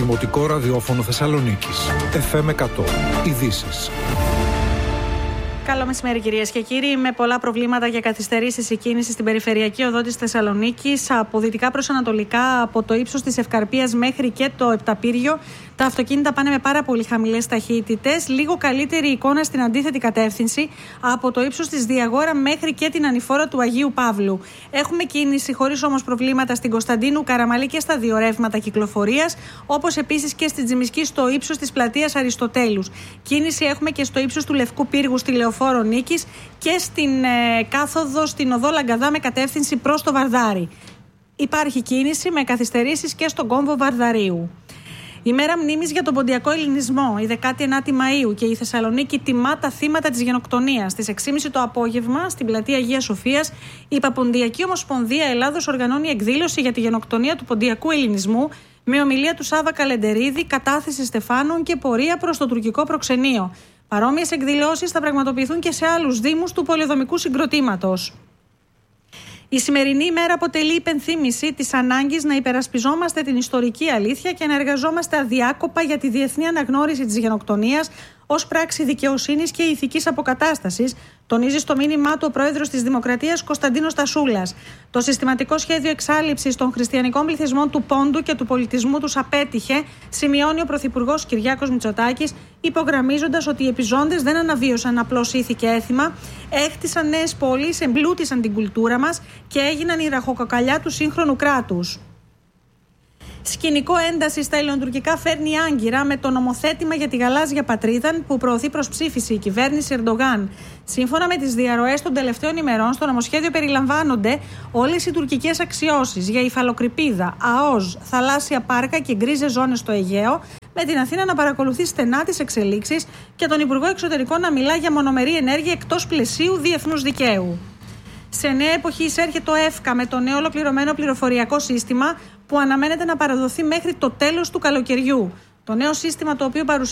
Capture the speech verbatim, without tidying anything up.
Δημοτικό Ραδιόφωνο Θεσσαλονίκης. εφ εμ εκατό. Ειδήσεις. Καλό μεσημέρι, κυρίες και κύριοι. Με πολλά προβλήματα και καθυστερήσεις η κίνηση στην περιφερειακή οδό της Θεσσαλονίκης, από δυτικά προς ανατολικά, από το ύψος της Ευκαρπίας μέχρι και το Επταπύργιο. Τα αυτοκίνητα πάνε με πάρα πολύ χαμηλές ταχύτητες. Λίγο καλύτερη εικόνα στην αντίθετη κατεύθυνση, από το ύψος της Διαγόρα μέχρι και την ανηφόρα του Αγίου Παύλου. Έχουμε κίνηση χωρίς όμως προβλήματα στην Κωνσταντίνου Καραμαλή και στα δύο ρεύματα κυκλοφορίας, όπως επίσης και στην Τζιμισκή στο ύψος της πλατείας Αριστοτέλους. Κίνηση έχουμε και στο ύψος του Λευκού Πύργου στη Λεωφόρο Νίκης και στην ε, κάθοδο στην οδό Λαγκαδά με κατεύθυνση προς το Βαρδάρι. Υπάρχει κίνηση με καθυστερήσεις και στον κόμβο Βαρδαρίου. Η μέρα μνήμης για τον ποντιακό ελληνισμό, η δεκάτη ενάτη Μαΐου, και η Θεσσαλονίκη τιμά τα θύματα της γενοκτονίας. Στις έξι και μισή το απόγευμα, στην πλατεία Αγίας Σοφίας, η Παποντιακή Ομοσπονδία Ελλάδος οργανώνει εκδήλωση για τη γενοκτονία του ποντιακού ελληνισμού, με ομιλία του Σάβα Καλεντερίδη, κατάθεση στεφάνων και πορεία προς το τουρκικό προξενείο. Παρόμοιες εκδηλώσεις θα πραγματοποιηθούν και σε άλλους δήμους του πολεοδομικού συγκροτήματος. Η σημερινή ημέρα αποτελεί υπενθύμηση της ανάγκης να υπερασπιζόμαστε την ιστορική αλήθεια και να εργαζόμαστε αδιάκοπα για τη διεθνή αναγνώριση της γενοκτονίας ως πράξη δικαιοσύνης και ηθικής αποκατάστασης, τονίζει στο μήνυμά του ο πρόεδρος της Δημοκρατίας Κωνσταντίνος Τασούλας. Το συστηματικό σχέδιο εξάλληψης των χριστιανικών πληθυσμών του Πόντου και του πολιτισμού τους απέτυχε, σημειώνει ο πρωθυπουργός Κυριάκος Μητσοτάκης, υπογραμμίζοντας ότι οι επιζώντες δεν αναβίωσαν απλώς ήθη και έθιμα, έχτισαν νέες πόλεις, εμπλούτησαν την κουλτούρα μας και έγιναν η ραχοκοκαλιά του σύγχρονου κράτους. Σκηνικό ένταση στα ελληνοτουρκικά φέρνει άγκυρα με το νομοθέτημα για τη γαλάζια πατρίδα που προωθεί προς ψήφιση η κυβέρνηση Ερντογάν. Σύμφωνα με τις διαρροές των τελευταίων ημερών, στο νομοσχέδιο περιλαμβάνονται όλες οι τουρκικές αξιώσεις για υφαλοκρηπίδα, ΑΟΣ, θαλάσσια πάρκα και γκρίζες ζώνες στο Αιγαίο, με την Αθήνα να παρακολουθεί στενά τις εξελίξεις και τον Υπουργό Εξωτερικών να μιλά για μονομερή ενέργεια εκτός πλαισίου διεθνούς δικαίου. Σε νέα εποχή εισέρχεται το ΕΦΚΑ με το νέο ολοκληρωμένο πληροφοριακό σύστημα που αναμένεται να παραδοθεί μέχρι το τέλος του καλοκαιριού. Το νέο σύστημα, το οποίο παρουσιάζει